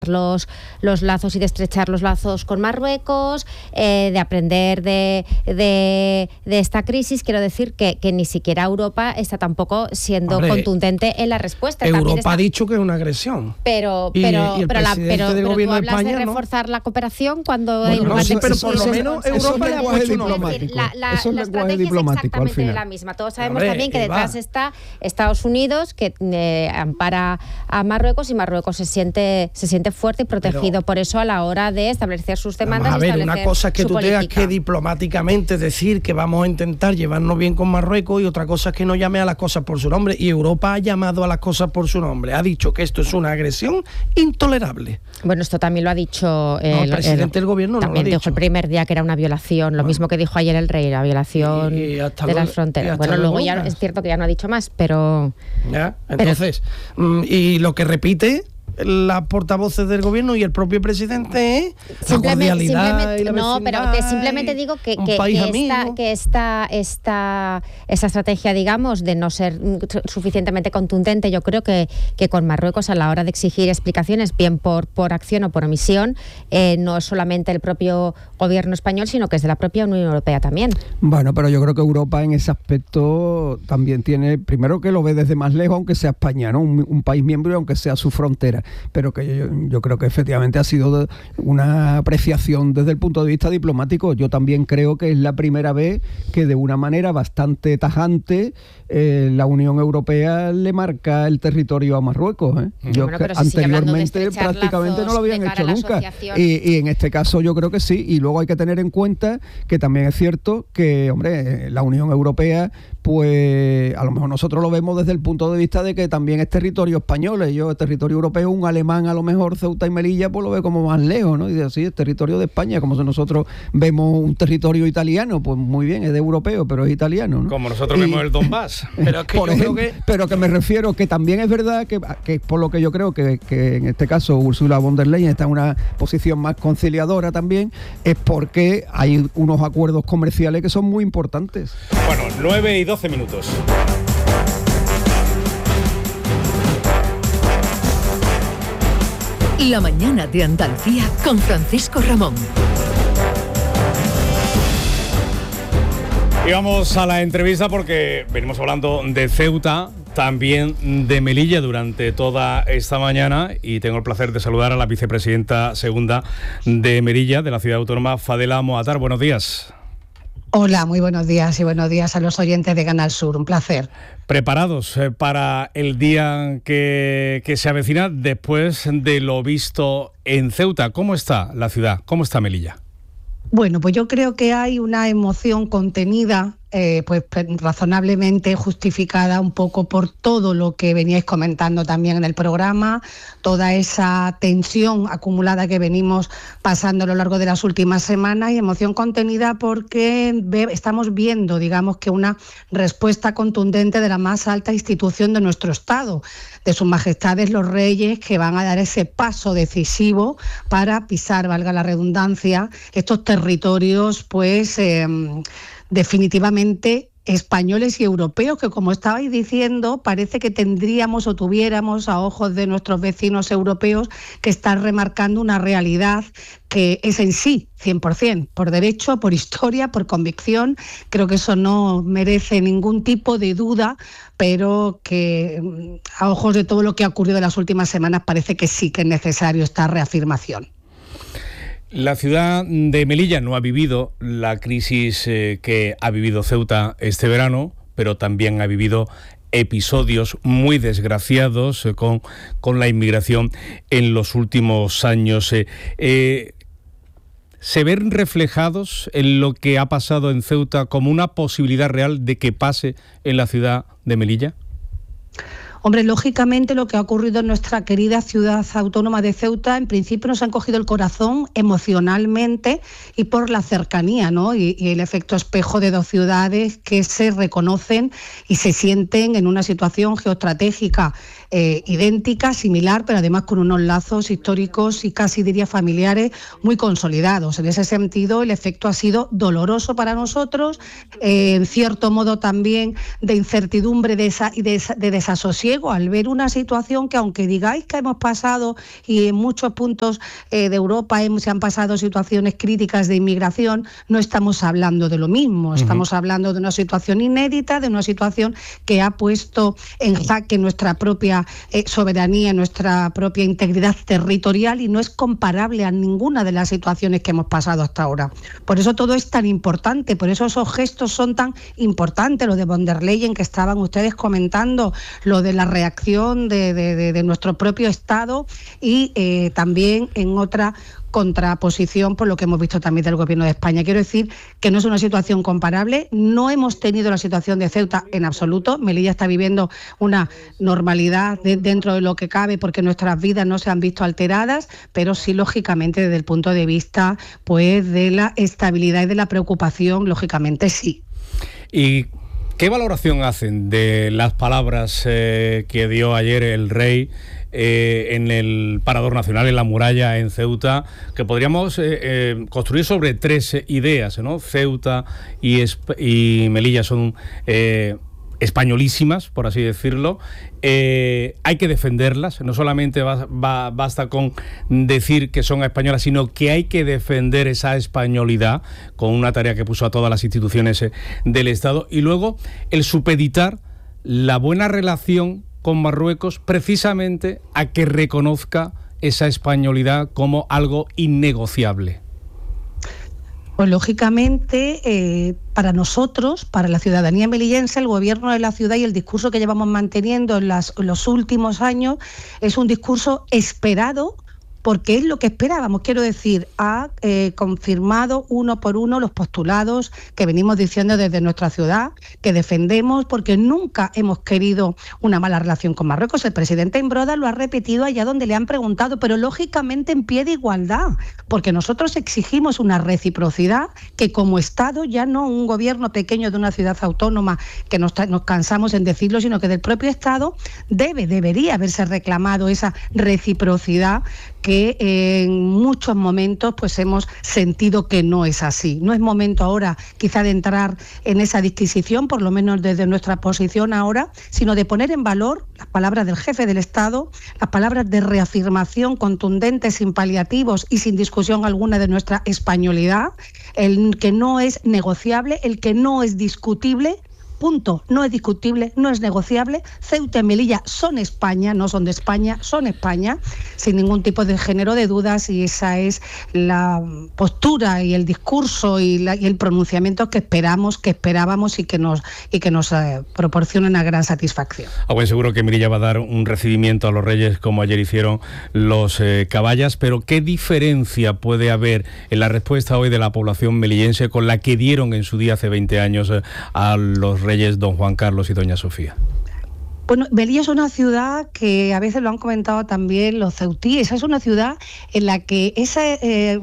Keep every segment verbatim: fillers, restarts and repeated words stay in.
los, los lazos y de estrechar los lazos con Marruecos, eh, de aprender de, de, de esta crisis. Quiero decir que, que ni siquiera Europa está tampoco siendo Hombre, contundente en la respuesta. Europa está, ha dicho que es una agresión. Pero, y, pero, y el pero, la, pero, del pero gobierno tú hablas de, España, de reforzar ¿no? la cooperación cuando bueno, hay no, sí, pero por lo menos Europa le ha puesto un nombre. La, la, eso es la lenguaje estrategia diplomático, es exactamente al final. la misma. Todos sabemos Hombre, también que Eva. detrás está Estados Unidos, que eh, ampara a Marruecos, y Marruecos se siente, se siente fuerte y protegido. Pero, por eso a la hora de establecer sus demandas. Vamos a ver, una cosa es que tú política. tengas que diplomáticamente decir que vamos a intentar llevarnos bien con Marruecos, y otra cosa es que no llame a las cosas por su nombre. Y Europa ha llamado a las cosas por su nombre. Ha dicho que esto es una agresión intolerable. Bueno, esto también lo ha dicho el, no, el presidente el, del gobierno. También no lo ha dijo dicho. el primer día que era una violación, lo bueno. mismo que dijo ayer el rey, la violación y, y de luego, las fronteras. Bueno, luego ya es cierto que ya no ha dicho más, pero... Ya, entonces, pero, y lo que repite las portavoces del gobierno y el propio presidente ¿eh? simplemente, simplemente y la no pero que simplemente digo que, que, que, esta, que esta, esta esta estrategia, digamos, de no ser suficientemente contundente, yo creo que, que con Marruecos a la hora de exigir explicaciones, bien por, por acción o por omisión, eh, no es solamente el propio gobierno español, sino que es de la propia Unión Europea también. Bueno, pero yo creo que Europa en ese aspecto también tiene, primero que lo ve desde más lejos, aunque sea España, ¿no? un, un país miembro y aunque sea su frontera, pero que yo, yo creo que efectivamente ha sido una apreciación desde el punto de vista diplomático. Yo también creo que es la primera vez que de una manera bastante tajante eh, la Unión Europea le marca el territorio a Marruecos. ¿eh? Yo bueno, que si anteriormente prácticamente no lo habían hecho nunca. Y, y en este caso yo creo que sí. Y luego hay que tener en cuenta que también es cierto que, hombre, la Unión Europea, pues a lo mejor nosotros lo vemos desde el punto de vista de que también es territorio español. Y yo, el territorio europeo, un alemán a lo mejor, Ceuta y Melilla, pues lo ve como más lejos, ¿no? Y dice, sí, es territorio de España, como si nosotros vemos un territorio italiano, pues muy bien, es de europeo, pero es italiano, ¿no? Como nosotros y, vemos el Donbass. Pero, es que por yo ejemplo, creo que... pero que me refiero que también es verdad que, que por lo que yo creo que, que en este caso Ursula von der Leyen está en una posición más conciliadora también, es porque hay unos acuerdos comerciales que son muy importantes. Bueno, nueve y doce minutos. La mañana de Andalucía con Francisco Ramón. Y vamos a la entrevista porque venimos hablando de Ceuta, también de Melilla durante toda esta mañana, y tengo el placer de saludar a la vicepresidenta segunda de Melilla, de la ciudad autónoma, Fadela Moatar. Buenos días. Hola, muy buenos días y buenos días a los oyentes de Canal Sur, un placer. ¿Preparados eh, para el día que, que se avecina después de lo visto en Ceuta? ¿Cómo está la ciudad? ¿Cómo está Melilla? Bueno, pues yo creo que hay una emoción contenida, eh, pues razonablemente justificada un poco por todo lo que veníais comentando también en el programa, toda esa tensión acumulada que venimos pasando a lo largo de las últimas semanas, y emoción contenida porque ve, estamos viendo, digamos, que una respuesta contundente de la más alta institución de nuestro Estado, de sus majestades los reyes, que van a dar ese paso decisivo para pisar, valga la redundancia, estos territorios, pues eh, definitivamente españoles y europeos, que como estabais diciendo, parece que tendríamos o tuviéramos a ojos de nuestros vecinos europeos que estar remarcando una realidad que es en sí cien por ciento, por derecho, por historia, por convicción. Creo que eso no merece ningún tipo de duda, pero que a ojos de todo lo que ha ocurrido en las últimas semanas parece que sí que es necesario esta reafirmación. La ciudad de Melilla no ha vivido la crisis eh, que ha vivido Ceuta este verano, pero también ha vivido episodios muy desgraciados eh, con, con la inmigración en los últimos años. Eh, eh, ¿Se ven reflejados en lo que ha pasado en Ceuta como una posibilidad real de que pase en la ciudad de Melilla? Hombre, lógicamente lo que ha ocurrido en nuestra querida ciudad autónoma de Ceuta, en principio nos han cogido el corazón emocionalmente y por la cercanía, ¿no? Y, y el efecto espejo de dos ciudades que se reconocen y se sienten en una situación geoestratégica eh, idéntica, similar, pero además con unos lazos históricos y casi diría familiares muy consolidados. En ese sentido, el efecto ha sido doloroso para nosotros, eh, en cierto modo también de incertidumbre de, esa, de, de desasosiego al ver una situación que, aunque digáis que hemos pasado y en muchos puntos eh, de Europa hemos, se han pasado situaciones críticas de inmigración, no estamos hablando de lo mismo, estamos uh-huh. hablando de una situación inédita, de una situación que ha puesto en jaque nuestra propia eh, soberanía, nuestra propia integridad territorial, y no es comparable a ninguna de las situaciones que hemos pasado hasta ahora. Por eso todo es tan importante, por eso esos gestos son tan importantes, lo de von der Leyen que estaban ustedes comentando, lo de la reacción de, de, de, de nuestro propio Estado, y eh, también en otra contraposición por lo que hemos visto también del Gobierno de España. Quiero decir que no es una situación comparable, no hemos tenido la situación de Ceuta en absoluto. Melilla está viviendo una normalidad de, dentro de lo que cabe, porque nuestras vidas no se han visto alteradas, pero sí, lógicamente, desde el punto de vista pues de la estabilidad y de la preocupación, lógicamente sí. ¿Y qué valoración hacen de las palabras eh, que dio ayer el rey Eh, en el Parador Nacional, en la muralla en Ceuta, que podríamos eh, eh, construir sobre tres eh, ideas, ¿no? Ceuta y, Esp- y Melilla son eh, españolísimas, por así decirlo. Eh, hay que defenderlas, no solamente va, va, basta con decir que son españolas, sino que hay que defender esa españolidad, con una tarea que puso a todas las instituciones eh, del Estado. Y luego el supeditar la buena relación con Marruecos precisamente a que reconozca esa españolidad como algo innegociable. Pues lógicamente, eh, para nosotros, para la ciudadanía melillense, el gobierno de la ciudad y el discurso que llevamos manteniendo en, las, en los últimos años es un discurso esperado, porque es lo que esperábamos. Quiero decir, ha eh, confirmado uno por uno los postulados que venimos diciendo desde nuestra ciudad, que defendemos, porque nunca hemos querido una mala relación con Marruecos. El presidente Imbroda lo ha repetido allá donde le han preguntado, pero lógicamente en pie de igualdad, porque nosotros exigimos una reciprocidad que, como Estado, ya no un gobierno pequeño de una ciudad autónoma, que nos, nos cansamos en decirlo, sino que del propio Estado debe, debería haberse reclamado esa reciprocidad que en muchos momentos pues hemos sentido que no es así. No es momento ahora quizá de entrar en esa disquisición, por lo menos desde nuestra posición ahora, sino de poner en valor las palabras del jefe del Estado, las palabras de reafirmación contundentes, sin paliativos y sin discusión alguna de nuestra españolidad, el que no es negociable, el que no es discutible. Punto. No es discutible, no es negociable. Ceuta y Melilla son España, no son de España, son España, sin ningún tipo de género de dudas, y esa es la postura y el discurso y, la, y el pronunciamiento que esperamos, que esperábamos y que nos y que nos eh, proporciona una gran satisfacción. Ah, bueno, seguro que Melilla va a dar un recibimiento a los Reyes como ayer hicieron los eh, caballas, pero ¿qué diferencia puede haber en la respuesta hoy de la población melillense con la que dieron en su día hace veinte años eh, a los Reyes don Juan Carlos y doña Sofía? Bueno, Melilla es una ciudad que a veces lo han comentado también los ceutíes, es una ciudad en la que esa eh,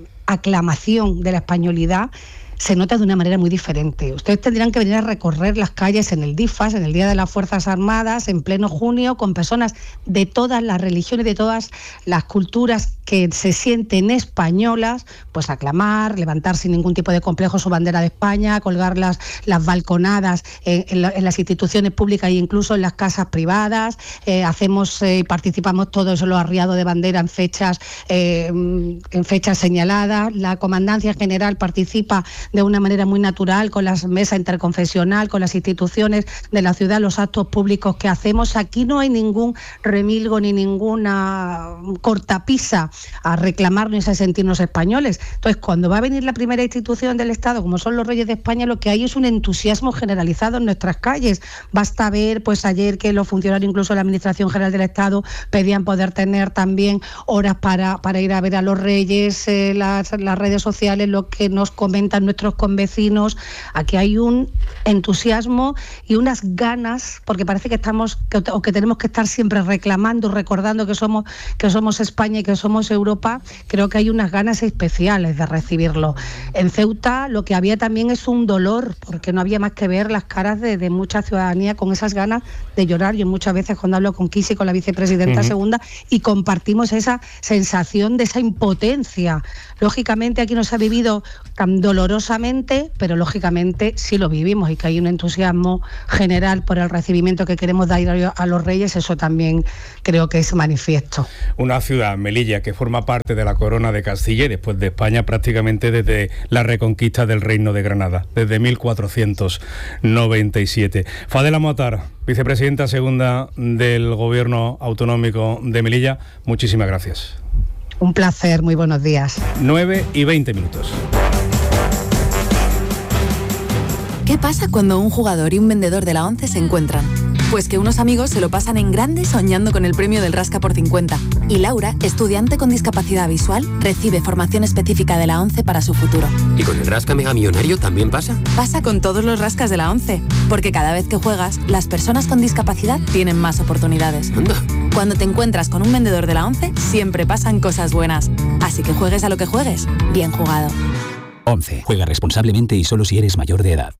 aclamación de la españolidad se nota de una manera muy diferente. Ustedes tendrían que venir a recorrer las calles en el DIFAS, en el Día de las Fuerzas Armadas, en pleno junio, con personas de todas las religiones, de todas las culturas que se sienten españolas, pues aclamar, levantar sin ningún tipo de complejo su bandera de España, colgar las, las balconadas en, en, la, en las instituciones públicas e incluso en las casas privadas. Eh, hacemos y eh, participamos todos en los arriados de bandera en fechas, eh, en fechas señaladas. La Comandancia General participa de una manera muy natural con la mesa interconfesional, con las instituciones de la ciudad, los actos públicos que hacemos. Aquí no hay ningún remilgo ni ninguna cortapisa a reclamarnos y a sentirnos españoles. Entonces, cuando va a venir la primera institución del Estado, como son los Reyes de España, lo que hay es un entusiasmo generalizado en nuestras calles. Basta ver, pues ayer, que los funcionarios, incluso de la Administración General del Estado, pedían poder tener también horas para, para ir a ver a los Reyes, eh, las, las redes sociales, lo que nos comentan nuestros convecinos. Aquí hay un entusiasmo y unas ganas, porque parece que estamos que, o que tenemos que estar siempre reclamando, recordando que somos que somos España y que somos recibimos Europa, creo que hay unas ganas especiales de recibirlo. En Ceuta lo que había también es un dolor, porque no había más que ver las caras de, de mucha ciudadanía con esas ganas de llorar. Yo muchas veces cuando hablo con Kisi, con la vicepresidenta uh-huh. segunda, y compartimos esa sensación de esa impotencia. Lógicamente aquí no se ha vivido tan dolorosamente, pero lógicamente sí lo vivimos, y que hay un entusiasmo general por el recibimiento que queremos dar a los reyes, eso también creo que es manifiesto. Una ciudad, Melilla, que forma parte de la corona de Castilla y después de España prácticamente desde la reconquista del Reino de Granada, desde mil cuatrocientos noventa y siete. Fadela Moatar, vicepresidenta segunda del Gobierno Autonómico de Melilla, muchísimas gracias. Un placer, muy buenos días. nueve y veinte minutos. ¿Qué pasa cuando un jugador y un vendedor de la ONCE se encuentran? Pues que unos amigos se lo pasan en grande soñando con el premio del Rasca por cincuenta. Y Laura, estudiante con discapacidad visual, recibe formación específica de la ONCE para su futuro. ¿Y con el Rasca Mega Millonario también pasa? Pasa con todos los rascas de la ONCE. Porque cada vez que juegas, las personas con discapacidad tienen más oportunidades. Anda. Cuando te encuentras con un vendedor de la ONCE, siempre pasan cosas buenas. Así que juegues a lo que juegues, bien jugado. ONCE. Juega responsablemente y solo si eres mayor de edad.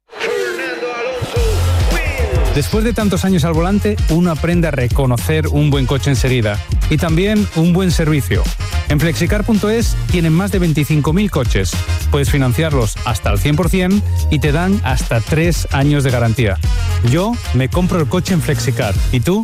Después de tantos años al volante, uno aprende a reconocer un buen coche enseguida y también un buen servicio. En flexicar punto es tienen más de veinticinco mil coches. Puedes financiarlos hasta al cien por ciento y te dan hasta tres años de garantía. Yo me compro el coche en Flexicar. ¿Y tú?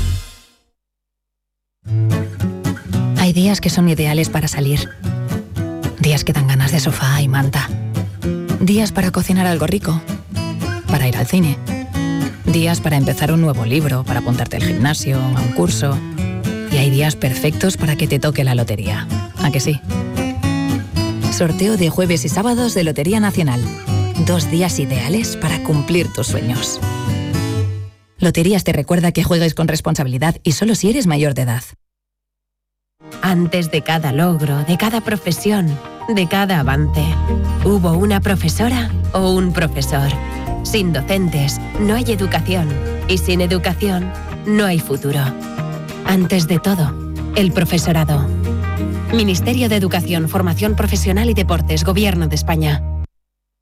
Hay días que son ideales para salir. Días que dan ganas de sofá y manta. Días para cocinar algo rico. Para ir al cine. Días para empezar un nuevo libro, para apuntarte al gimnasio, a un curso. Y hay días perfectos para que te toque la lotería. ¿A que sí? Sorteo de jueves y sábados de Lotería Nacional. Dos días ideales para cumplir tus sueños. Loterías te recuerda que juegues con responsabilidad y solo si eres mayor de edad. Antes de cada logro, de cada profesión, de cada avance, hubo una profesora o un profesor. Sin docentes, no hay educación. Y sin educación, no hay futuro. Antes de todo, el profesorado. Ministerio de Educación, Formación Profesional y Deportes, Gobierno de España.